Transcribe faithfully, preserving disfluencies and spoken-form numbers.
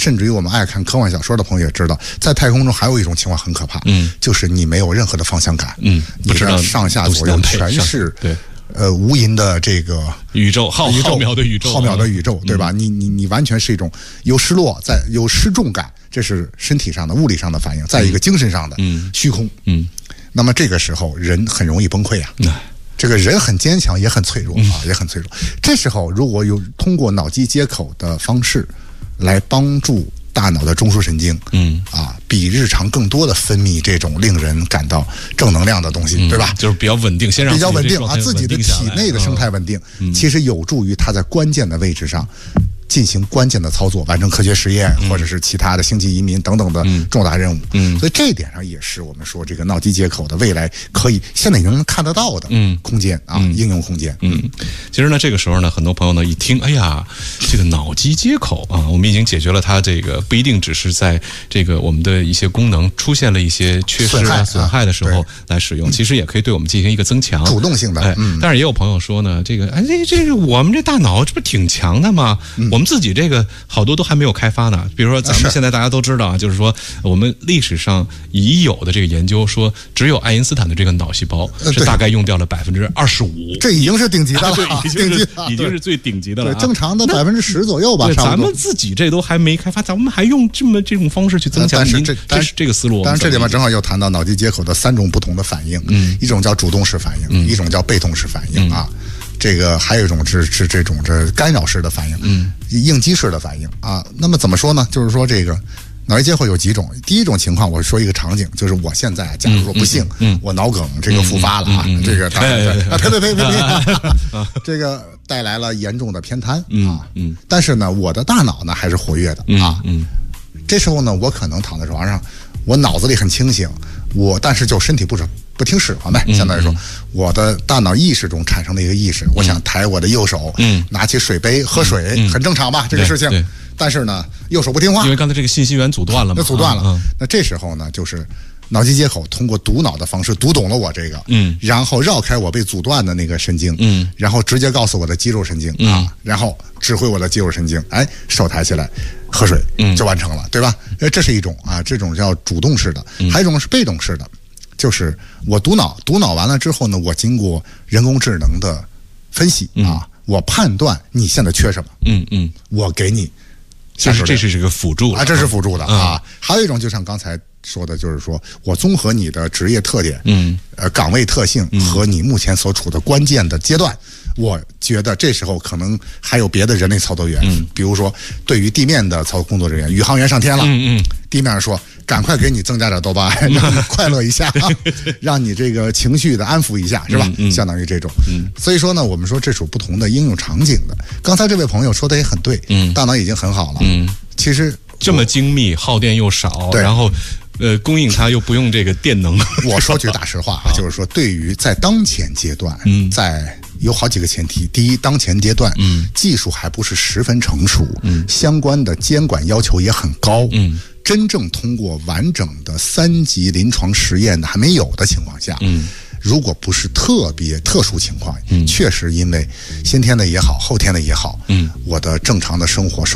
甚至于我们爱看科幻小说的朋友也知道，在太空中还有一种情况很可怕， 嗯， 就是你没有任何的方向感， 嗯， 你的上下左右全是对。 呃，无垠的这个宇宙，浩宇宙浩渺的宇宙， 浩渺的宇宙，对吧？嗯、你你你完全是一种有失落，在有失重感，这是身体上的、物理上的反应，再一个精神上的虚空。 嗯， 那么这个时候人很容易崩溃啊。 嗯、 这个人很坚强，也很脆弱啊，也很脆弱。这时候如果有通过脑机接口的方式来帮助大脑的中枢神经， 嗯啊，比日常更多的分泌这种令人感到正能量的东西， 嗯、 对吧？ 就是比较稳定，先让比较稳定啊， 自自己的体内的生态稳定， 嗯、 其实有助于它在关键的位置上进行关键的操作，完成科学实验， 嗯、 或者是其他的星际移民等等的重大任务。 嗯， 所以这一点上也是我们说这个脑机接口的未来可以现在已经能看得到的空间啊， 嗯、 应用空间。 嗯，其实呢，这个时候呢，很多朋友呢一听，哎呀，这个脑机接口啊，我们已经解决了它这个不一定只是在这个我们的一些功能出现了一些缺失啊、损害的时候来使用，其实也可以对我们进行一个增强、 主动性的。 哎，嗯、但是也有朋友说呢，这个哎，这这个我们这大脑这不挺强的吗？嗯、我们自己这个好多都还没有开发呢。比如说，咱们现在大家都知道啊，就是说我们历史上已有的这个研究说，只有爱因斯坦的这个脑细胞是大概用掉了百分之二十五， 这已经是顶级的了， 对，已经是已经是最顶级的了。 对，正常的百分之十左右吧。 对，咱们自己这都还没开发，咱们还用这么这种方式去增强。 但是这但是这个思路， 当然这里面正好又谈到脑机接口的三种不同的反应， 嗯， 一种叫主动式反应， 嗯、 一种叫被动式反应、嗯、啊。这个还有一种是是这种这干扰式的反应， 嗯， 应激式的反应啊。那么怎么说呢？就是说这个脑机接口有几种。第一种情况，我说一个场景，就是我现在假如说不幸， 嗯，嗯我脑梗这个复发了啊， 嗯嗯嗯、 这个当然对啊，呸呸呸呸呸，这个带来了严重的偏瘫啊， 嗯， 但是呢，我的大脑呢还是活跃的啊， 嗯， 这时候呢，我可能躺在床上，我脑子里很清醒，我但是就身体不是。不听使唤呗，相当于说， 嗯、 我的大脑意识中产生的一个意识，嗯、我想抬我的右手， 嗯， 拿起水杯喝水， 嗯、 很正常吧？这个事情，但是呢，右手不听话， 因为刚才这个信息源阻断了嘛， 那阻断了。 嗯、 那这时候呢，就是脑机接口通过读脑的方式读懂了我这个， 嗯， 然后绕开我被阻断的那个神经， 嗯， 然后直接告诉我的肌肉神经、 嗯、 啊，然后指挥我的肌肉神经，哎，手抬起来。喝水， 嗯， 就完成了，对吧？呃，这是一种啊，这种叫主动式的， 嗯、 还有一种是被动式的。就是我读脑，读脑完了之后呢，我经过人工智能的分析、 嗯、 啊，我判断你现在缺什么， 嗯嗯， 我给你， 这是这是这个辅助啊，这是辅助的、 嗯、 啊。还有一种，就像刚才说的，就是说我综合你的职业特点， 嗯， 呃，岗位特性和你目前所处的关键的阶段。嗯，我觉得这时候可能还有别的人类操作员， 嗯， 比如说对于地面的操作工作人员，宇航员上天了， 嗯嗯， 地面上说赶快给你增加点多巴胺，让你快乐一下，让你这个情绪的安抚一下，是吧？ 嗯嗯、 相当于这种， 嗯， 所以说呢，我们说这属不同的应用场景的。刚才这位朋友说的也很对， 嗯， 大脑已经很好了， 嗯， 其实这么精密，耗电又少， 对， 然后。呃，供应它又不用这个电能。 我说句大实话，就是说，对于在当前阶段， 嗯， 在有好几个前提。第一，当前阶段， 嗯， 技术还不是十分成熟， 嗯， 相关的监管要求也很高， 嗯， 真正通过完整的三级临床实验的还没有的情况下， 嗯。 如果不是特别特殊情况， 嗯， 确实因为先天的也好，后天的也好， 嗯， 我的正常的生活受